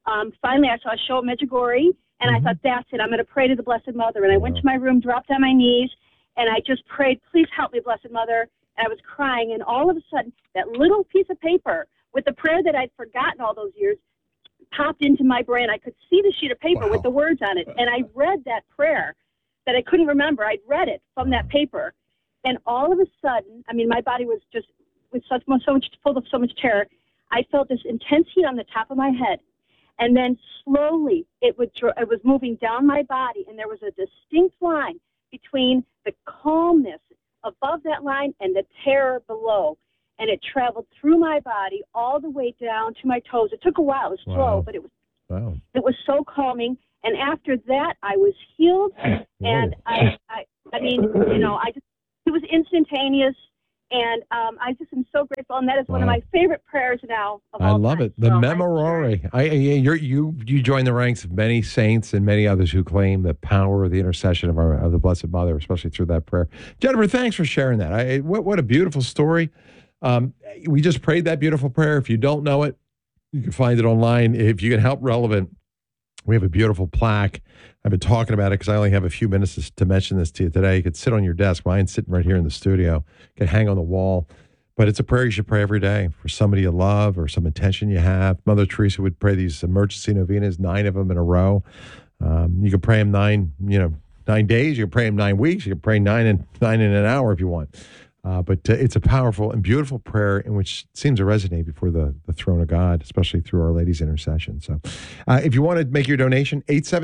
Speaker 17: finally I saw a show at Medjugorje, and I thought, that's it. I'm going to pray to the Blessed Mother. And I went to my room, dropped on my knees, and I just prayed, please help me, Blessed Mother. And I was crying, and all of a sudden, that little piece of paper with the prayer that I'd forgotten all those years popped into my brain. I could see the sheet of paper with the words on it, and I read that prayer that I couldn't remember. I'd read it from that paper, and all of a sudden, I mean, my body was just full of so much terror. I felt this intense heat on the top of my head, and then slowly it was moving down my body, and there was a distinct line between the calmness above that line and the terror below. And it traveled through my body all the way down to my toes. It took a while. It was slow, but it was so calming. And after that, I was healed. And I mean, you know, it was instantaneous. And I just am so grateful. And that is one of my favorite prayers now.
Speaker 1: I love it. The Memorare. You join the ranks of many saints and many others who claim the power of the intercession of the Blessed Mother, especially through that prayer. Jennifer, thanks for sharing that. What a beautiful story. We just prayed that beautiful prayer. If you don't know it, you can find it online. If you can help Relevant, we have a beautiful plaque. I've been talking about it because I only have a few minutes to mention this to you today. You could sit on your desk. Mine's sitting right here in the studio. You can hang on the wall. But it's a prayer you should pray every day for somebody you love or some intention you have. Mother Teresa would pray these emergency novenas, 9 of them in a row. You can pray them 9 days. You can pray them 9 weeks. You can pray 9 in an hour if you want. But it's a powerful and beautiful prayer in which seems to resonate before the throne of God, especially through Our Lady's intercession. So if you want to make your donation,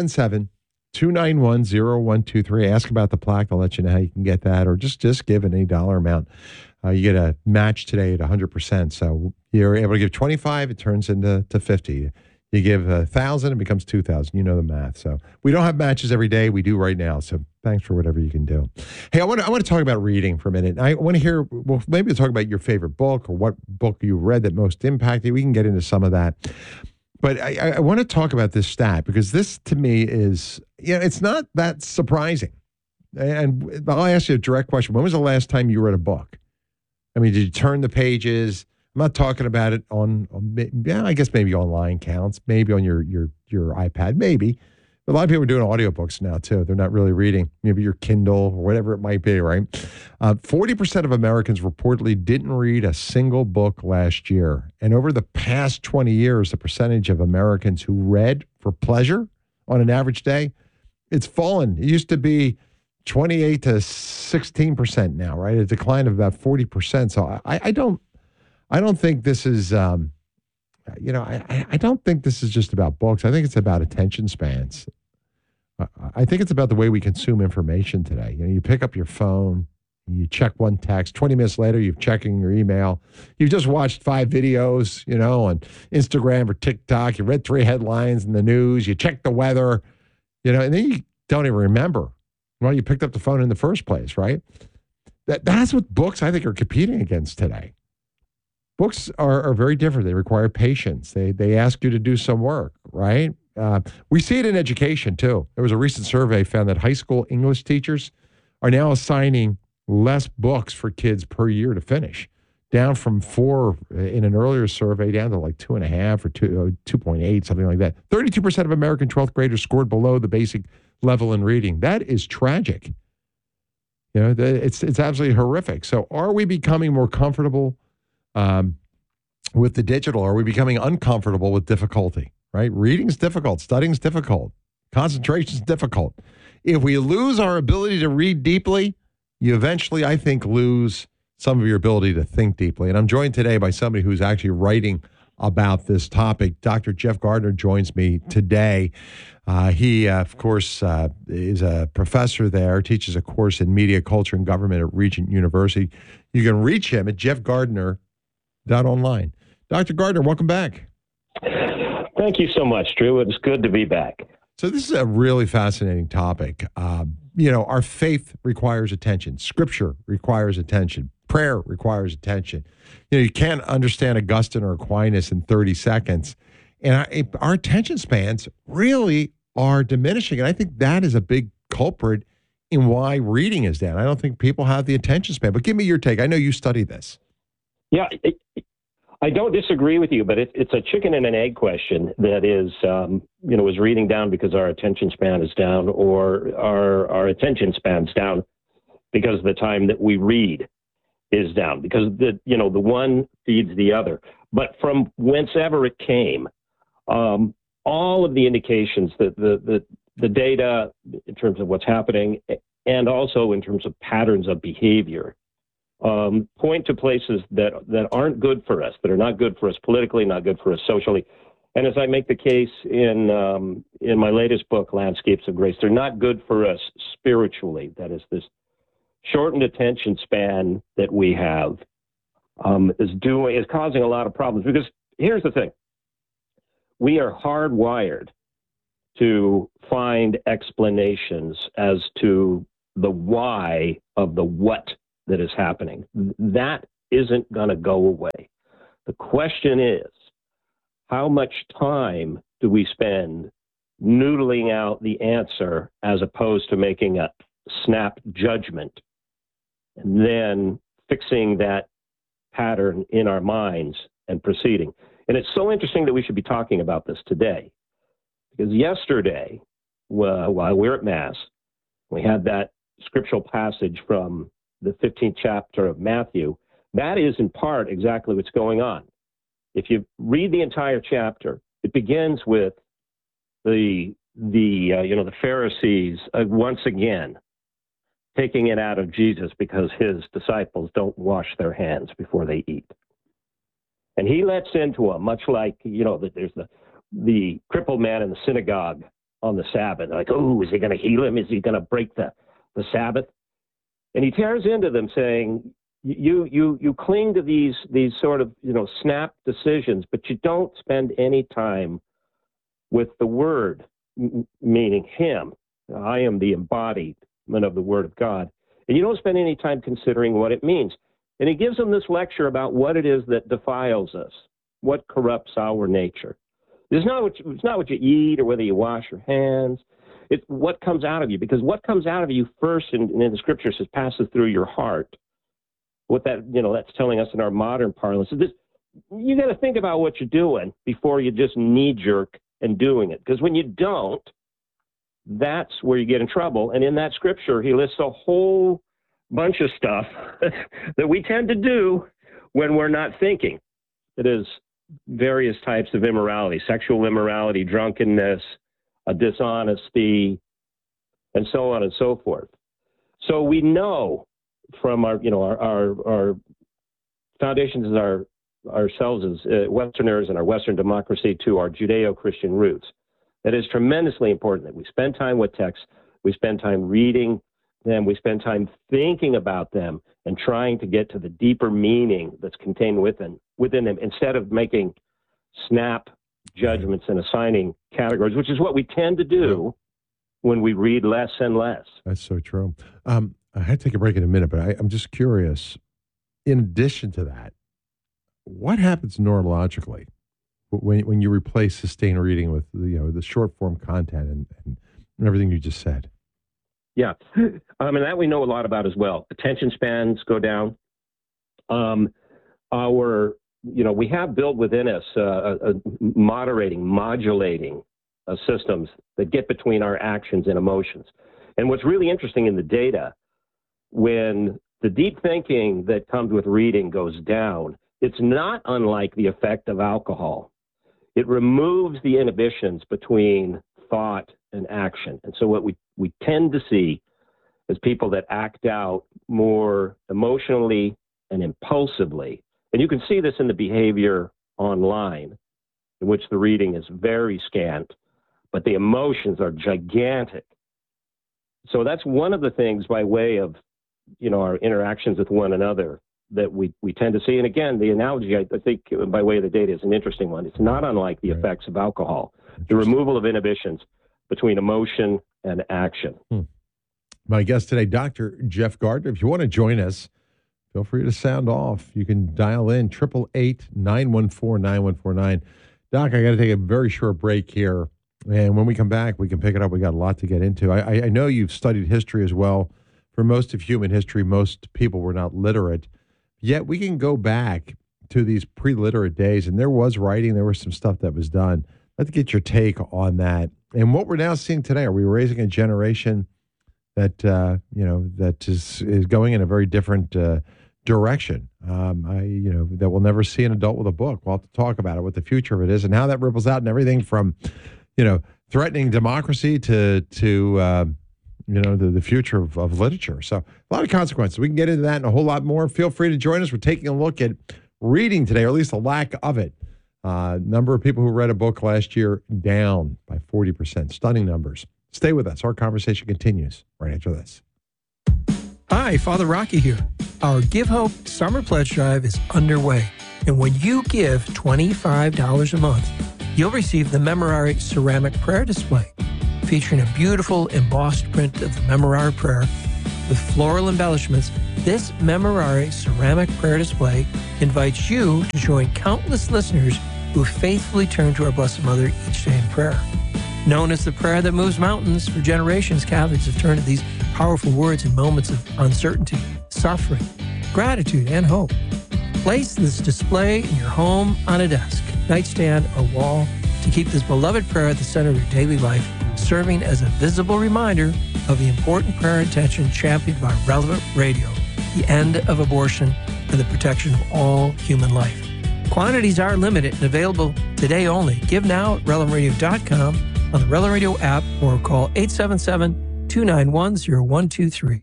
Speaker 1: 877-291-0123. Ask about the plaque. I'll let you know how you can get that, or just give any dollar amount. You get a match today at 100%. So you're able to give 25, it turns into 50. You give 1,000, it becomes 2,000. You know the math. So we don't have matches every day. We do right now. So thanks for whatever you can do. Hey, I want to talk about reading for a minute. I want to hear, well, maybe we'll talk about your favorite book or what book you read that most impacted you. We can get into some of that. But I want to talk about this stat because this to me is, it's not that surprising. And I'll ask you a direct question. When was the last time you read a book? I mean, did you turn the pages? I'm not talking about it I guess maybe online counts, maybe on your iPad, maybe. But a lot of people are doing audiobooks now, too. They're not really reading. Maybe your Kindle or whatever it might be, right? 40% of Americans reportedly didn't read a single book last year. And over the past 20 years, the percentage of Americans who read for pleasure on an average day, it's fallen. It used to be 28 to 16% now, right? A decline of about 40%. So I don't think this is, I don't think this is just about books. I think it's about attention spans. I think it's about the way we consume information today. You pick up your phone, you check one text, 20 minutes later, you're checking your email. You've just watched 5 videos, on Instagram or TikTok. You read 3 headlines in the news. You check the weather, and then you don't even remember. Well, you picked up the phone in the first place, right? That's what books, I think, are competing against today. Books are very different. They require patience. They ask you to do some work, right? We see it in education, too. There was a recent survey found that high school English teachers are now assigning less books for kids per year to finish, down from 4 in an earlier survey, down to like 2.5 or 2.8, something like that. 32% of American 12th graders scored below the basic level in reading. That is tragic. It's absolutely horrific. So are we becoming more comfortable with the digital? Are we becoming uncomfortable with difficulty, right? Reading's difficult. Studying's difficult. Concentration's difficult. If we lose our ability to read deeply, you eventually, I think, lose some of your ability to think deeply. And I'm joined today by somebody who's actually writing about this topic. Dr. Jeff Gardner joins me today. He, of course, is a professor there, teaches a course in media, culture, and government at Regent University. You can reach him at jeffgardner.online. Dr. Gardner, welcome back.
Speaker 18: Thank you so much, Drew. It's good to be back.
Speaker 1: So this is a really fascinating topic. Our faith requires attention. Scripture requires attention. Prayer requires attention. You can't understand Augustine or Aquinas in 30 seconds. And our attention spans really are diminishing. And I think that is a big culprit in why reading is down. I don't think people have the attention span. But give me your take. I know you study this.
Speaker 18: Yeah, I don't disagree with you, but it's a chicken and an egg question that is, is reading down because our attention span is down, or our attention span's down because the time that we read is down, because the one feeds the other. But from whencever it came, all of the indications that the data in terms of what's happening and also in terms of patterns of behavior point to places that aren't good for us, that are not good for us politically, not good for us socially. And as I make the case in my latest book, Landscapes of Grace, they're not good for us spiritually. That is, this shortened attention span that we have is causing a lot of problems. Because here's the thing. We are hardwired to find explanations as to the why of the what that is happening. That isn't going to go away. The question is, how much time do we spend noodling out the answer as opposed to making a snap judgment and then fixing that pattern in our minds and proceeding? And it's so interesting that we should be talking about this today, because yesterday, while we're at Mass, we had that scriptural passage from the 15th chapter of Matthew. That is in part exactly what's going on. If you read the entire chapter, it begins with the Pharisees once again taking it out of Jesus because his disciples don't wash their hands before they eat. And he lets into them, much like, there's the crippled man in the synagogue on the Sabbath. They're like, oh, is he going to heal him? Is he going to break the Sabbath? And he tears into them saying, you cling to these sort of, snap decisions, but you don't spend any time with the Word, meaning him. I am the embodiment of the Word of God. And you don't spend any time considering what it means. And he gives them this lecture about what it is that defiles us, what corrupts our nature. It's not what you eat or whether you wash your hands. It's what comes out of you, because what comes out of you first in the scripture says passes through your heart. What that's telling us in our modern parlance is this: you got to think about what you're doing before you just knee jerk and doing it. Because when you don't, that's where you get in trouble. And in that scripture, he lists a whole bunch of stuff that we tend to do when we're not thinking. It is various types of immorality, sexual immorality, drunkenness, dishonesty, and so on and so forth. So we know from our foundations as ourselves as Westerners and our Western democracy to our Judeo-Christian roots, that is tremendously important that we spend time with texts, we spend time reading them, we spend time thinking about them and trying to get to the deeper meaning that's contained within them, instead of making snap judgments and assigning categories, which is what we tend to do when we read less and less.
Speaker 1: That's so true. I had to take a break in a minute, but I'm just curious, in addition to that, what happens neurologically when you replace sustained reading with the short form content and everything you just said?
Speaker 18: Yeah, and that we know a lot about as well. Attention spans go down. We have built within us modulating systems that get between our actions and emotions. And what's really interesting in the data, when the deep thinking that comes with reading goes down, it's not unlike the effect of alcohol. It removes the inhibitions between thought and action. And so what we tend to see is people that act out more emotionally and impulsively. And you can see this in the behavior online, in which the reading is very scant, but the emotions are gigantic. So that's one of the things, by way of our interactions with one another, that we tend to see. And again, the analogy, I think, by way of the data, is an interesting one. It's not unlike the effects of alcohol, the removal of inhibitions between emotion and action.
Speaker 1: My guest today, Dr. Jeff Gardner. If you want to join us, feel free to sound off. You can dial in 888-914-9149. Doc, I got to take a very short break here. And when we come back, we can pick it up. We got a lot to get into. I know you've studied history as well. For most of human history, most people were not literate. Yet we can go back to these pre-literate days, and there was writing, there was some stuff that was done. Let's get your take on that. And what we're now seeing today, are we raising a generation that that is going in a very different direction? That will never see an adult with a book. We'll have to talk about it, what the future of it is, and how that ripples out, and everything from, threatening democracy to the future of literature. So a lot of consequences. We can get into that and a whole lot more. Feel free to join us. We're taking a look at reading today, or at least a lack of it. Number of people who read a book last year down by 40%. Stunning numbers. Stay with us. Our conversation continues right after this.
Speaker 19: Hi, Father Rocky here. Our Give Hope Summer Pledge Drive is underway. And when you give $25 a month, you'll receive the Memorare ceramic prayer display, featuring a beautiful embossed print of the Memorare prayer with floral embellishments. This Memorare ceramic prayer display invites you to join countless listeners who faithfully turn to our Blessed Mother each day in prayer. Known as the prayer that moves mountains, for generations, Catholics have turned to these powerful words in moments of uncertainty, suffering, gratitude, and hope. Place this display in your home, on a desk, nightstand, or wall to keep this beloved prayer at the center of your daily life, serving as a visible reminder of the important prayer intention championed by Relevant Radio, the end of abortion and the protection of all human life. Quantities are limited and available today only. Give now at relevantradio.com, on the Relevant Radio app, or call 877-291-0123.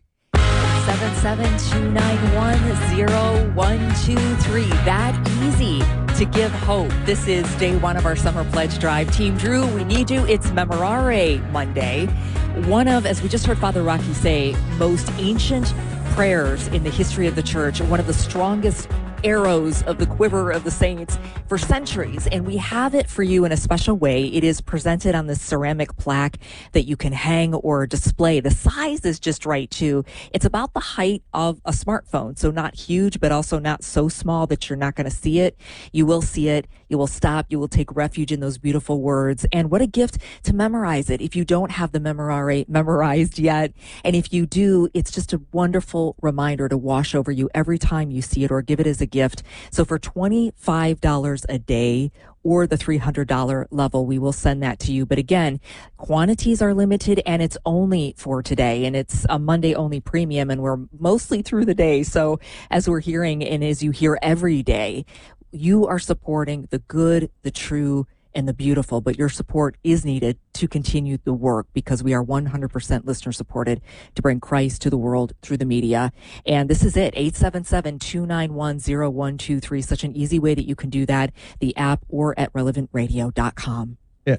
Speaker 2: 877-291-0123. That easy to give hope. This is day one of our summer pledge drive. Team Drew, we need you. It's Memorare Monday. One of, as we just heard Father Rocky say, most ancient prayers in the history of the church, one of the strongest arrows of the quiver of the saints for centuries, and we have it for you in a special way. It is presented on this ceramic plaque that you can hang or display. The size is just right too. It's about the height of a smartphone, so not huge, but also not so small that you're not going to see it. You will see it. You will stop. You will take refuge in those beautiful words. And what a gift to memorize it if you don't have the Memorare memorized yet. And if you do, it's just a wonderful reminder to wash over you every time you see it, or give it as a gift. So for $25 a day, or the $300 level, we will send that to you. But again, quantities are limited, and it's only for today, and it's a Monday only premium, and we're mostly through the day. So as we're hearing, and as you hear every day, you are supporting the good, the true, and the beautiful, but your support is needed to continue the work, because we are 100% listener supported to bring Christ to the world through the media. And this is it, 877-291-0123. Such an easy way that you can do that, the app or at relevantradio.com.
Speaker 1: Yeah,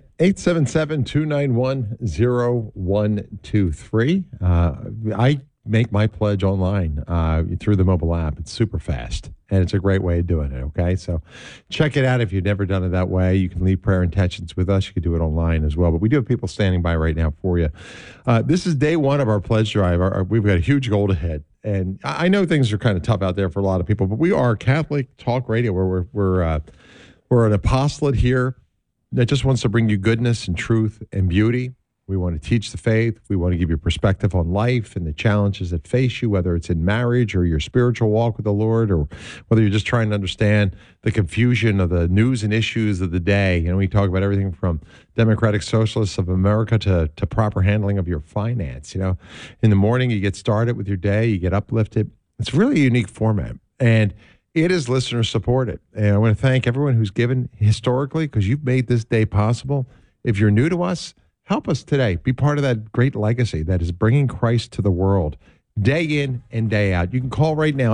Speaker 1: 877-291-0123. I make my pledge online through the mobile app. It's super fast, and it's a great way of doing it, okay? So check it out if you've never done it that way. You can leave prayer intentions with us. You can do it online as well. But we do have people standing by right now for you. This is day one of our pledge drive. We've got a huge goal ahead. And I know things are kind of tough out there for a lot of people, but we are Catholic Talk Radio, where we're an apostolate here that just wants to bring you goodness and truth and beauty. We want to teach the faith. We want to give you perspective on life and the challenges that face you, whether it's in marriage or your spiritual walk with the Lord, or whether you're just trying to understand the confusion of the news and issues of the day. We talk about everything from Democratic Socialists of America to proper handling of your finance. In the morning, you get started with your day, you get uplifted. It's really a unique format, and it is listener supported. And I want to thank everyone who's given historically, because you've made this day possible. If you're new to us, help us today. Be part of that great legacy that is bringing Christ to the world day in and day out. You can call right now,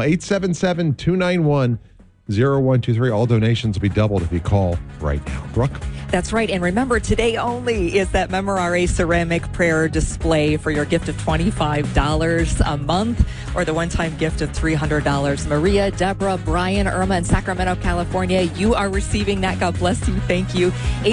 Speaker 1: 877-291-0123. All donations will be doubled if you call right now. Brooke?
Speaker 2: That's right. And remember, today only is that Memorare ceramic prayer display for your gift of $25 a month, or the one-time gift of $300. Maria, Deborah, Brian, Irma in Sacramento, California, you are receiving that. God bless you. Thank you.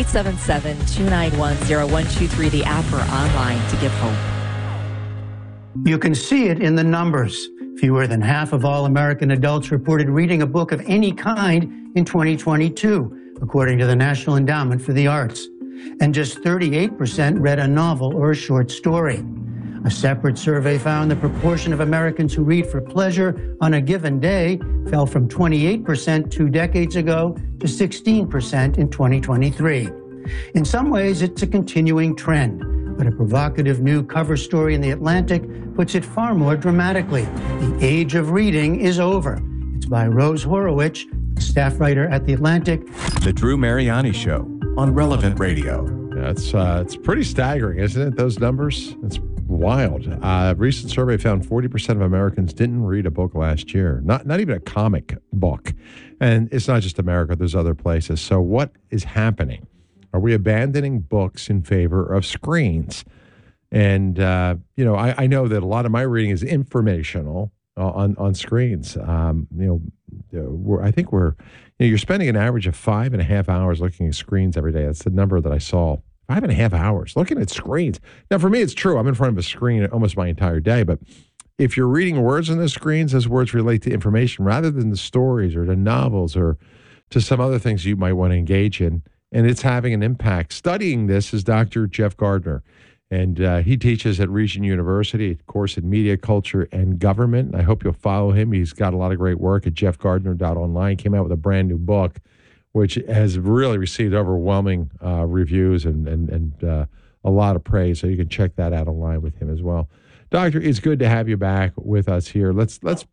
Speaker 2: 877-291-0123, the app or online to give hope.
Speaker 20: You can see it in the numbers. Fewer than half of all American adults reported reading a book of any kind in 2022, according to the National Endowment for the Arts. And just 38% read a novel or a short story. A separate survey found the proportion of Americans who read for pleasure on a given day fell from 28% 2 decades ago to 16% in 2023. In some ways, it's a continuing trend, but a provocative new cover story in The Atlantic puts it far more dramatically. The age of reading is over. It's by Rose Horowitz, staff writer at The Atlantic.
Speaker 11: The Drew Mariani Show on Relevant Radio.
Speaker 1: It's pretty staggering, isn't it, those numbers? It's wild. A recent survey found 40% of Americans didn't read a book last year, not even a comic book. And it's not just America, there's other places. So what is happening? Are we abandoning books in favor of screens? And, I know that a lot of my reading is informational on screens. I think you're spending an average of 5.5 hours looking at screens every day. That's the number that I saw. 5.5 hours looking at screens. Now, for me, it's true. I'm in front of a screen almost my entire day. But if you're reading words on the screens, those words relate to information rather than the stories or the novels or to some other things you might want to engage in. And it's having an impact. Studying this is Dr. Jeff Gardner. And he teaches at Regent University, a course in media, culture, and government. I hope you'll follow him. He's got a lot of great work at jeffgardner.online. Came out with a brand new book, which has really received overwhelming reviews and a lot of praise. So you can check that out online with him as well. Doctor, it's good to have you back with us here. Let's